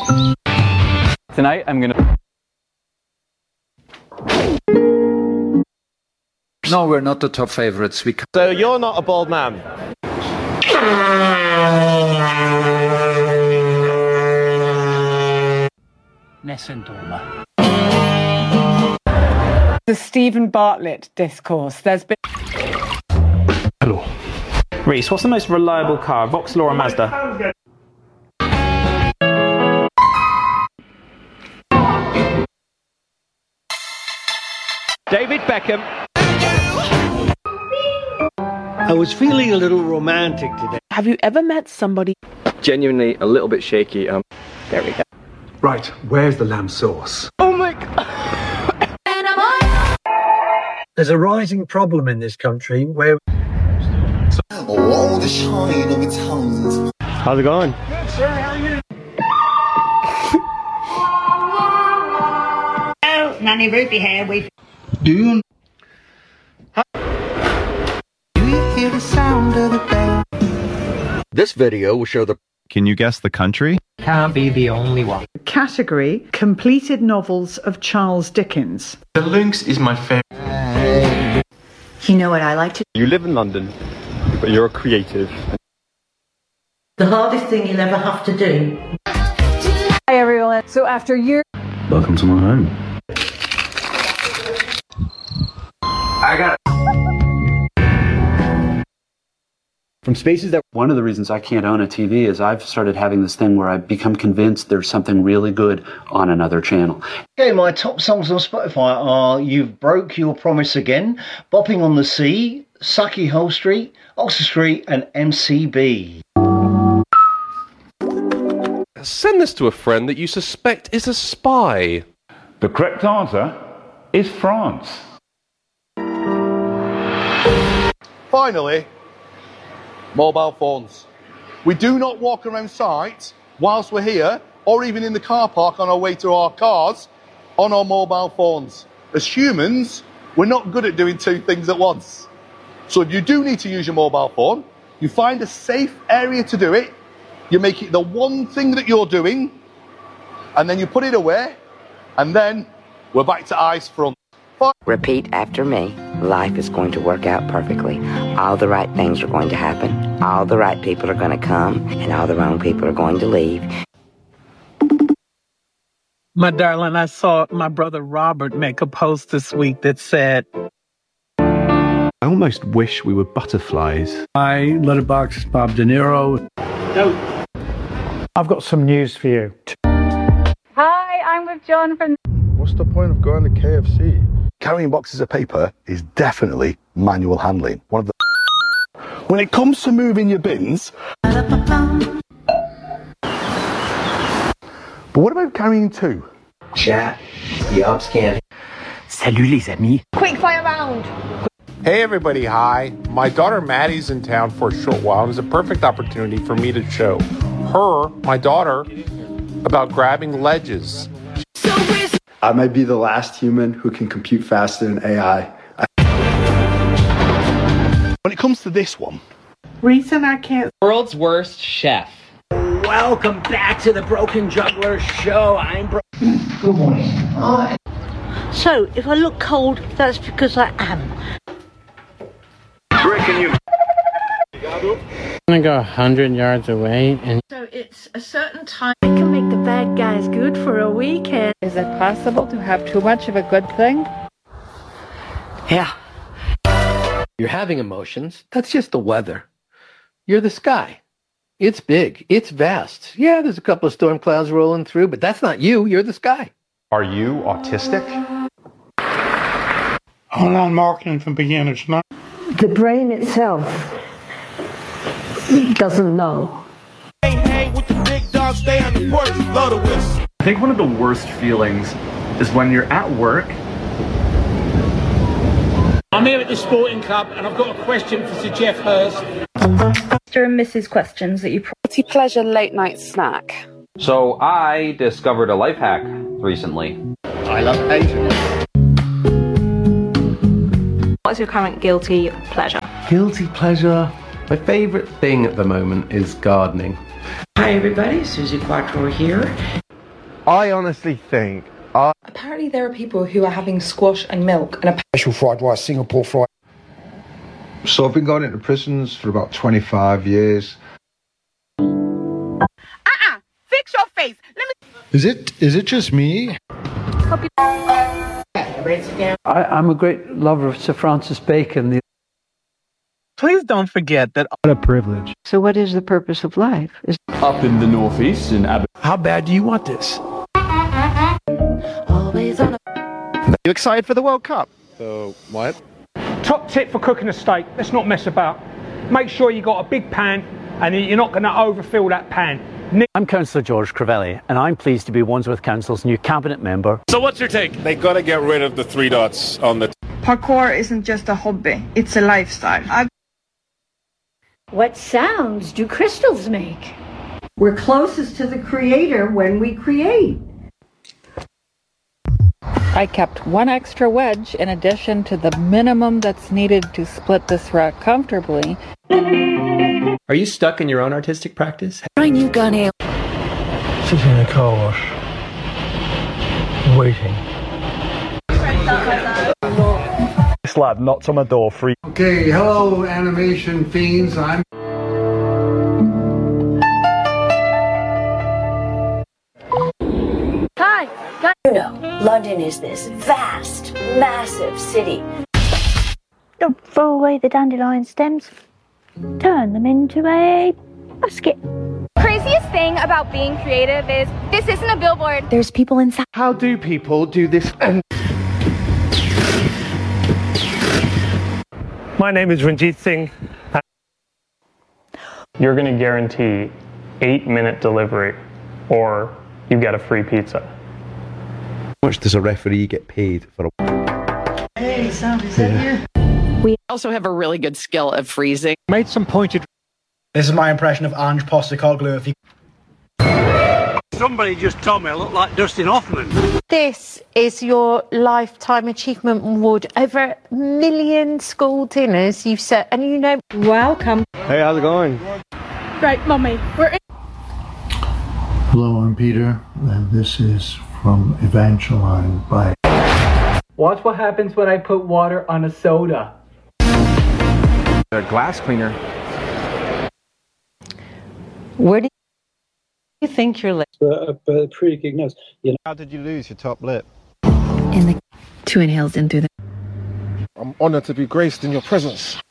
Tonight, I'm gonna... No, we're not the top favorites. So you're not a bald man? Nessendorma. The Stephen Bartlett discourse. There's been... Hello. Reese, what's the most reliable car, Vauxhall or a Mazda? David Beckham. I was feeling a little romantic today. Have you ever met somebody... Genuinely a little bit shaky. There we go. Right, where's the lamb sauce? Oh my God. There's a rising problem in this country where... How's it going? Good, sir. How are you? Oh, Nanny Ruby here. Do you... hear the sound of the bell? This video will show the... Can you guess the country? Can't be the only one. Category: completed novels of Charles Dickens. The Lynx is my favorite. You know what I like to do? You live in London, but you're a creative. The hardest thing you'll ever have to do. Hi everyone. So after years... Welcome to my home. I got it. From spaces that... One of the reasons I can't own a TV is I've started having this thing where I become convinced there's something really good on another channel. Okay, my top songs on Spotify are You've Broke Your Promise Again, Bopping on the Sea, Sucky Hole Street, Oxford Street, and MCB. Send this to a friend that you suspect is a spy. The correct answer is France. Finally, mobile phones. We do not walk around site whilst we're here, or even in the car park on our way to our cars, on our mobile phones. As humans, we're not good at doing two things at once. So if you do need to use your mobile phone, you find a safe area to do it, you make it the one thing that you're doing, and then you put it away, and then we're back to ice front. Repeat after me. Life is going to work out perfectly. All the right things are going to happen. All the right people are going to come, and all the wrong people are going to leave. My darling, I saw my brother Robert make a post this week that said... I almost wish we were butterflies. I letterbox Bob De Niro. I've got some news for you. Hi, I'm with John from... What's the point of going to KFC? Carrying boxes of paper is definitely manual handling. When it comes to moving your bins... But what about carrying two? Chat. The ops can't. Salut les amis. Quick fire round. Hey everybody, hi. My daughter Maddie's in town for a short while and it's a perfect opportunity for me to show her, my daughter, about grabbing ledges. I might be the last human who can compute faster than AI. When it comes to this one... Reason I can't... World's worst chef. Welcome back to the Broken Juggler Show. I'm Good morning. So, if I look cold, that's because I am. I'm gonna go 100 yards away and... So it's a certain time... It can make the bad guys good for a weekend. Is it possible to have too much of a good thing? Yeah. You're having emotions. That's just the weather. You're the sky. It's big. It's vast. Yeah, there's a couple of storm clouds rolling through, but that's not you. You're the sky. Are you autistic? Online marketing for beginners. The brain itself doesn't know. I think one of the worst feelings is when you're at work. I'm here at the sporting club and I've got a question for Sir Geoff Hurst. Mr. and Mrs. questions that you... Guilty pleasure late night snack. So I discovered a life hack recently. I love Asian. What's your current guilty pleasure? Guilty pleasure? My favourite thing at the moment is gardening. Hi everybody, Susie Quattro here. I honestly think Apparently there are people who are having squash and milk and a special fried rice, Singapore fried. So I've been going into prisons for about 25 years. Fix your face. Is it just me? I'm a great lover of Sir Francis Bacon. Please don't forget that. What a privilege. So what is the purpose of life? Up in the northeast in How bad do you want this? You excited for the World Cup? So, what? Top tip for cooking a steak, let's not mess about. Make sure you got a big pan and you're not going to overfill that pan. I'm Councillor George Crivelli, and I'm pleased to be Wandsworth Council's new cabinet member. So what's your take? They got to get rid of the 3 dots on the... Parkour isn't just a hobby, it's a lifestyle. What sounds do crystals make? We're closest to the creator when we create. I kept one extra wedge in addition to the minimum that's needed to split this rack comfortably. Are you stuck in your own artistic practice? My new gun ale. Sitting in a car wash. Waiting. This lad knocks on my door free. Okay, hello, animation fiends. I'm. Hi, you know, London is this vast, massive city. Don't throw away the dandelion stems. Turn them into a basket. Craziest thing about being creative is this isn't a billboard. There's people inside. How do people do this? My name is Ranjit Singh. You're going to guarantee 8-minute delivery or you get a free pizza. How much does a referee get paid for a... Hey, Sam, is that you? We also have a really good skill of freezing. Made some pointed... This is my impression of Ange Postecoglou. If you... Somebody just told me I look like Dustin Hoffman. This is your Lifetime Achievement Award. Over 1 million school dinners you've set, and you know... Welcome. Hey, how's it going? Right, Mummy, we're in. Hello, I'm Peter, and this is from Evangeline by... Watch what happens when I put water on a soda. A glass cleaner. Where do you think your lip? A pretty good nose. You know. How did you lose your top lip? In the 2 inhales in through the... I'm honoured to be graced in your presence.